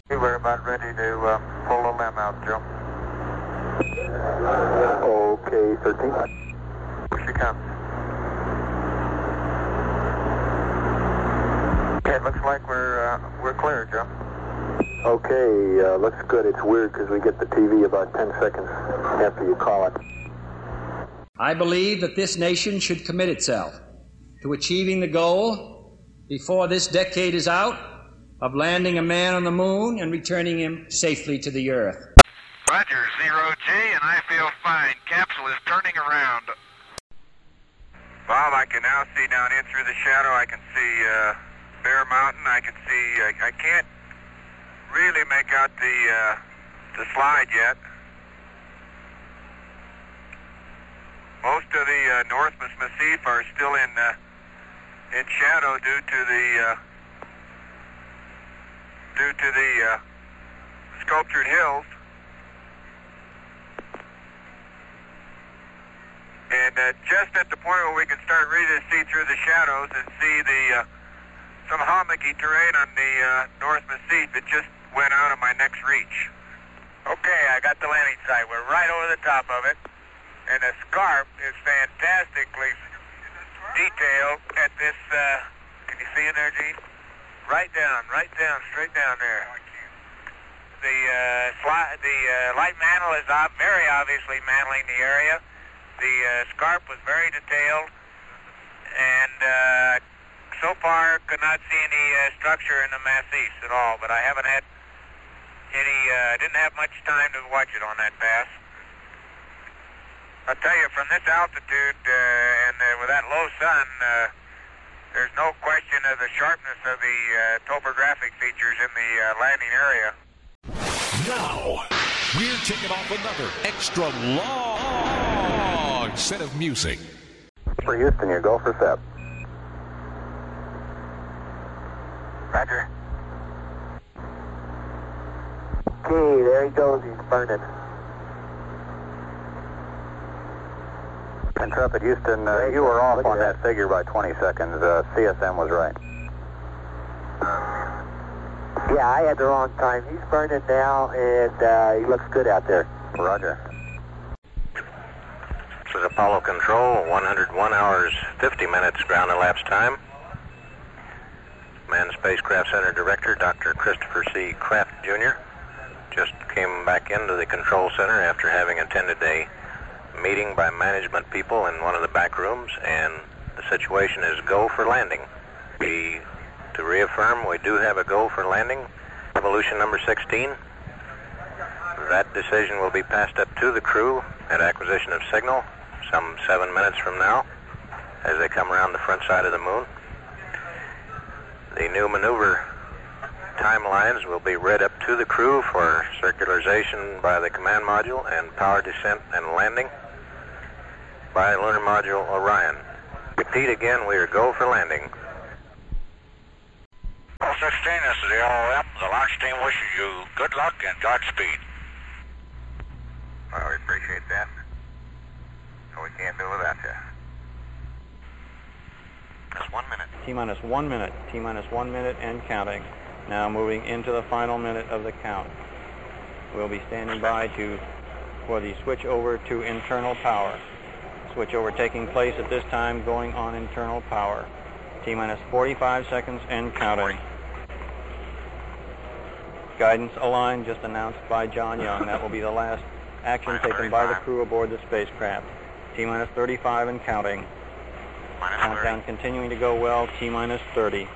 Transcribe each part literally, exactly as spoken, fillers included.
We're about ready to uh, pull the limb out, Joe. Okay, thirteen. Here she comes. It looks like we're uh, we're clear, Joe. Okay, uh, looks good. It's weird because we get the T V about ten seconds after you call it. I believe that this nation should commit itself to achieving the goal before this decade is out of landing a man on the moon and returning him safely to the earth. Roger, zero G, and I feel fine. Capsule is turning around. Bob, I can now see down in through the shadow. I can see uh, Bear Mountain. I can see, uh, I can't really make out the, uh, the slide yet. Most of the uh, Northwest Massif are still in uh, in shadow due to the uh, due to the uh, sculptured hills. And uh, just at the point where we can start really to see through the shadows and see the uh, some hummocky terrain on the uh, North Massif, it just went out of my next reach. Okay, I got the landing site. We're right over the top of it. And the scarp is fantastically detailed at this, uh, can you see in there, Gene? Right down, right down, straight down there. The, uh, sli- the uh, light mantle is ob- very obviously mantling the area. The uh, scarp was very detailed, and uh, so far could not see any uh, structure in the massif at all, but I haven't had any, uh, didn't have much time to watch it on that pass. I'll tell you, from this altitude uh, and uh, with that low sun, uh, there's no question of the sharpness of the uh, topographic features in the uh, landing area. Now, we're kicking off another extra long set of music. For Houston, you go for S E P. Roger. Okay, there he goes. He's burning. Intrepid Houston, uh, you were off on that. that figure by twenty seconds. Uh, C S M was right. Yeah, I had the wrong time. He's burning now, and uh, he looks good out there. Roger. This is Apollo Control, one hundred one hours, fifty minutes ground elapsed time. Manned Spacecraft Center Director, Doctor Christopher C. Kraft, Junior just came back into the control center after having attended a meeting by management people in one of the back rooms, and the situation is go for landing. We, to reaffirm, we do have a go for landing. Evolution number sixteen. That decision will be passed up to the crew at acquisition of signal some seven minutes from now as they come around the front side of the moon. The new maneuver timelines will be read up to the crew for circularization by the command module and power descent and landing by Lunar Module Orion. Repeat again, we are go for landing. Apollo sixteen, this is the L O M. The launch team wishes you good luck and Godspeed. Well, we appreciate that. We can't do without you. Just one minute. T minus one minute. T minus one minute and counting. Now moving into the final minute of the count. We'll be standing by to for the switch over to internal power. Switch over taking place at this time, going on internal power. T minus forty-five seconds and counting. Guidance aligned, just announced by John Young. That will be the last action taken by the crew aboard the spacecraft. T minus thirty-five and counting. Countdown continuing to go well. T minus thirty.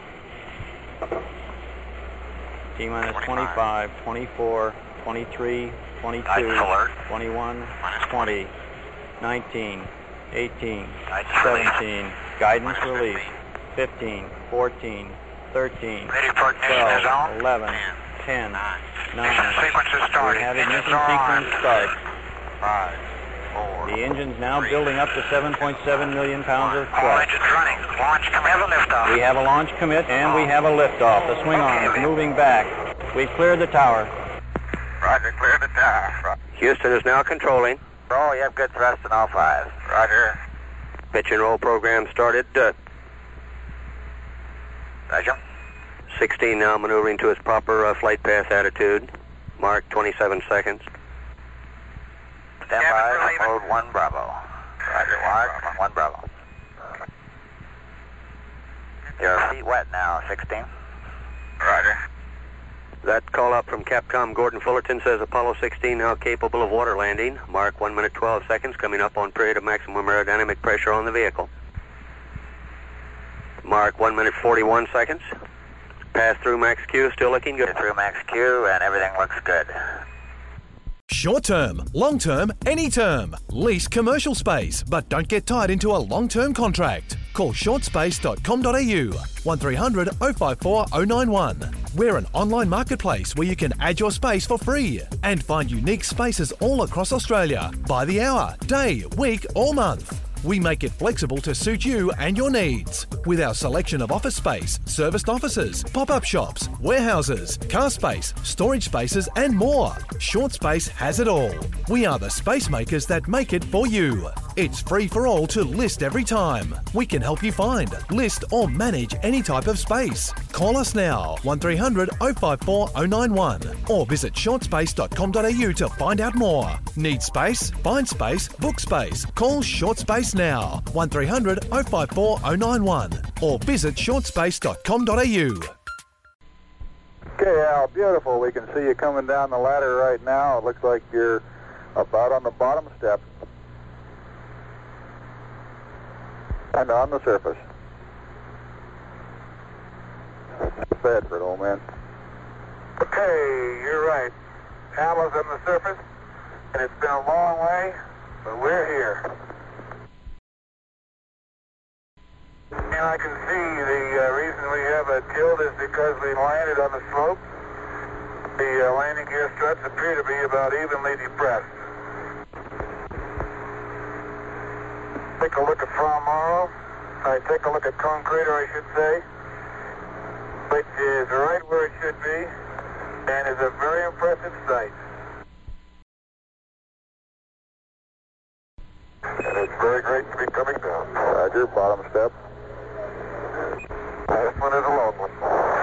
T minus twenty-five, twenty-four, twenty-three, twenty-two, twenty-one, twenty, nineteen, eighteen, seventeen. Guidance release. fifteen, fourteen, thirteen, twelve, eleven, ten, nine. We have ignition sequence start. Five, four. The engine's now building up to seven point seven million pounds of All thrust. engines running. Launch commit. We have a liftoff. We have a launch commit and we have a liftoff. The swing arm is moving back. We've cleared the tower. Roger, clear the tower. Houston is now controlling. Roll, you have good thrust in all five. Roger. Pitch and roll program started. Uh, Roger. sixteen now maneuvering to its proper uh, flight path attitude. Mark twenty-seven seconds. Stand by, mode one Bravo. Roger, Mark, one Bravo. Your feet wet now, sixteen. Roger. That call out from Capcom Gordon Fullerton says Apollo sixteen now capable of water landing. Mark one minute twelve seconds, coming up on period of maximum aerodynamic pressure on the vehicle. Mark one minute forty-one seconds. Pass through max Q, still looking good. Through max Q and everything looks good. Short term, long term, any term. Lease commercial space, but don't get tied into a long term contract. Call short space dot com dot a u one three hundred oh five four oh nine one. We're an online marketplace where you can add your space for free and find unique spaces all across Australia by the hour, day, week, or month. We make it flexible to suit you and your needs. With our selection of office space, serviced offices, pop-up shops, warehouses, car space, storage spaces, and more. Short Space has it all. We are the space makers that make it for you. It's free for all to list every time. We can help you find, list, or manage any type of space. Call us now, one three hundred oh five four oh nine one, or visit short space dot com dot a u to find out more. Need space? Find space, book space. Call Short Space now, one three hundred oh five four oh nine one, or visit short space dot com dot a u. Okay, Al, beautiful. We can see you coming down the ladder right now. It looks like you're about on the bottom step and on the surface. Bedford, old man. Okay, you're right. Al is on the surface, and it's been a long way, but we're here. And I can see the uh, reason we have a tilt is because we landed on the slope. The uh, landing gear struts appear to be about evenly depressed. Take a look at Fra Mauro. I take a look at Cone Crater, I should say, which is right where it should be, and is a very impressive sight. And it's very great to be coming down. Roger, bottom step. This one is a long one.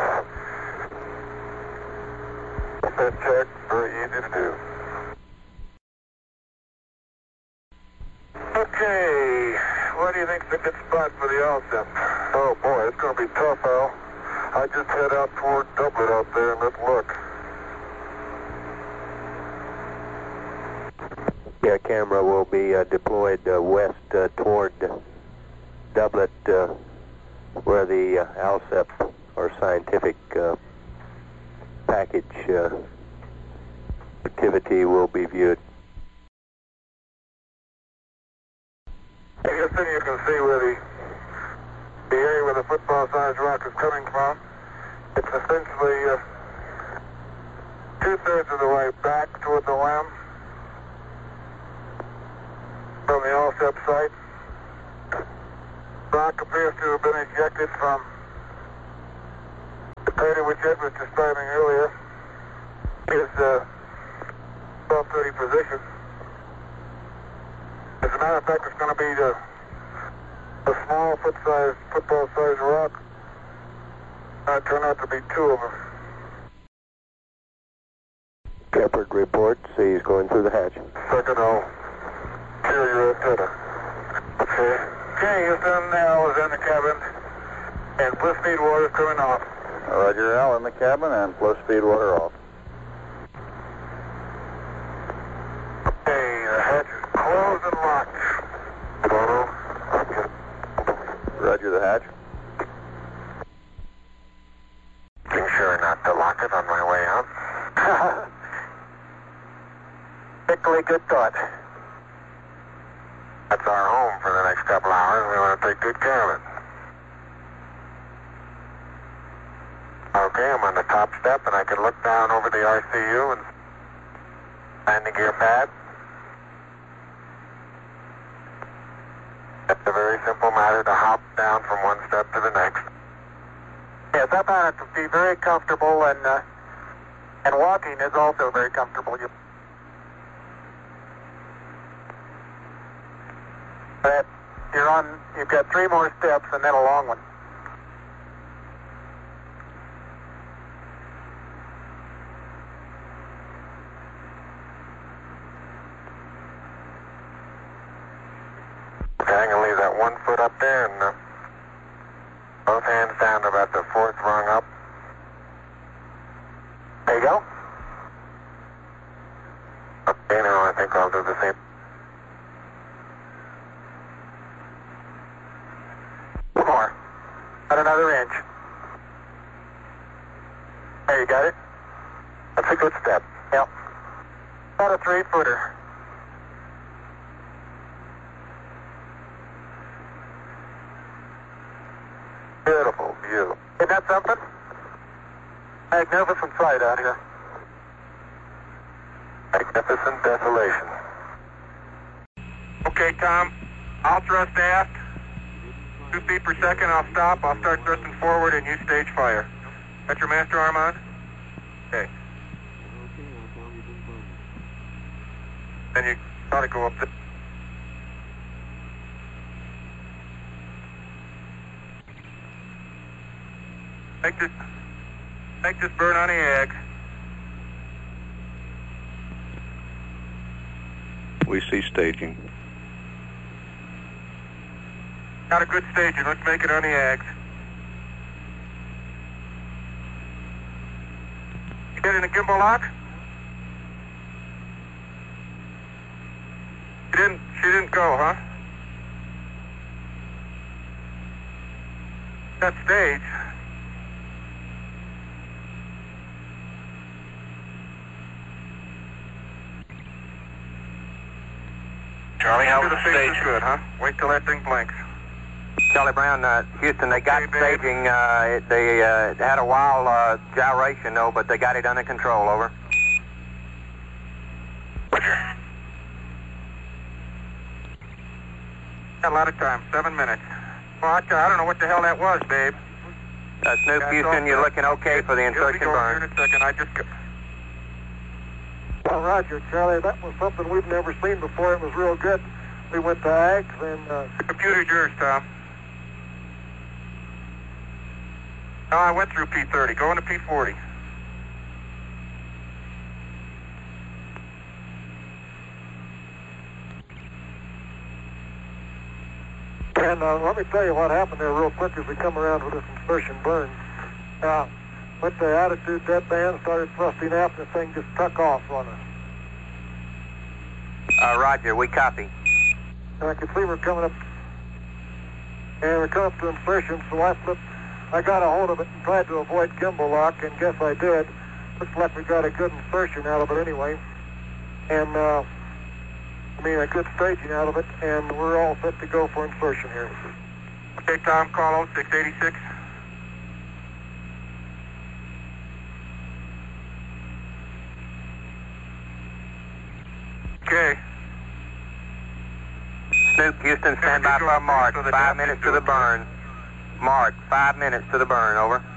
Fit check, very easy to do. Okay, what do you think's a good spot for the L S E P? Oh boy, it's going to be tough, Al. I just head out toward Dublin out there and let's look. Yeah, camera will be uh, deployed uh, west uh, toward Dublin, uh, where the uh, L S E P or scientific uh, package uh, activity will be viewed. I guess then you can see where the the area where the football-sized rock is coming from. It's essentially uh, two-thirds of the way back toward the limb from the L S E P site. Rock appears to have been ejected from the crater which Ed was describing earlier. Is uh, twelve thirty position. As a matter of fact, it's going to be the, the small foot-sized, football-sized rock. Uh, turn out to be two of them. Shepard reports he's going through the hatch. Second, I'll clear your antenna. Okay. Okay, Houston, Al is in the cabin, and bliss speed water is coming off. Roger, Al in the cabin and flow speed water off. Okay, the hatch is closed and locked. Photo. Roger the hatch. Being sure not to lock it on my way out. Particularly good thought. That's our home for the next couple hours. We want to take good care of it. Okay, I'm on the top step, and I can look down over the R C U and landing gear pad. It's a very simple matter to hop down from one step to the next. Yes, I found it to be very comfortable, and uh, and walking is also very comfortable. You But you're on. You've got three more steps, and then a long one. got one foot up there and uh, both hands down to about the fourth rung up. There you go. Okay, now I think I'll do the same. One more. About another inch. There, you got it? That's a good step. Yep. About a three-footer. Beautiful view. Isn't that something? Magnificent sight out here. Magnificent desolation. Okay, Tom. I'll thrust aft. Two feet per second, I'll stop. I'll start thrusting forward and you stage fire. Got your master arm on? Okay. Then you ought to go up the... Make this, make this burn on the egg. We see staging. Got a good staging. Let's make it on the eggs. You get in the gimbal lock? She didn't, she didn't go, huh? That stage. Charlie, how was the the face stage? is good, huh? Wait till that thing blinks. Charlie Brown, uh, Houston, they got Hey, babe. staging. Uh, it- they uh, had a wild uh, gyration, though, but they got it under control. Over. Roger. Got a lot of time. Seven minutes. Well, I, I don't know what the hell that was, babe. Uh, Snoop, That's Houston, all you're set. looking okay for the It'll be insertion going burn. here in a second. I just... got- Well, Roger, Charlie, that was something we've never seen before. It was real good. We went to Ags and... Uh, The computer's yours, Tom. No, I went through P thirty. Go into P forty. And uh, let me tell you what happened there real quick as we come around with this insertion burn. Uh, went to attitude deadband, started thrusting aft, and the thing just took off on us. Uh, Roger, we copy. And I could see we're coming up, and we're coming up to insertion, so I flipped, I got a hold of it and tried to avoid gimbal lock, and guess I did. Looks like we got a good insertion out of it anyway. And, uh, I mean, a good staging out of it, and we're all set to go for insertion here. Okay, Tom, call oh six eighty-six. Okay. Snoop, Houston, stand by for a mark. So the Five depth minutes is to the good. burn. Mark, five minutes to the burn. Over.